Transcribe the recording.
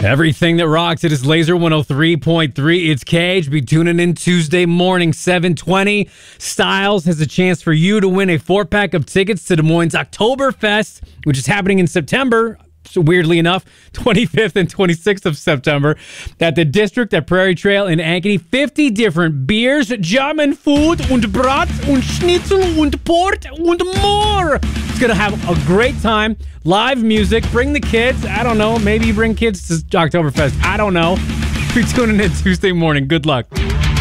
Everything that rocks. It is Laser 103.3. It's Cage. Be tuning in Tuesday morning, 7:20. Styles has a chance for you to win a 4-pack of tickets to Des Moines Oktoberfest, which is happening in September. So weirdly enough, 25th and 26th of September at the District at Prairie Trail in Ankeny. 50 different beers, German food, und Brat, und Schnitzel, und Port, und more. It's going to have a great time. Live music. Bring the kids. I don't know. Maybe bring kids to Oktoberfest. I don't know. Be tuning in Tuesday morning. Good luck.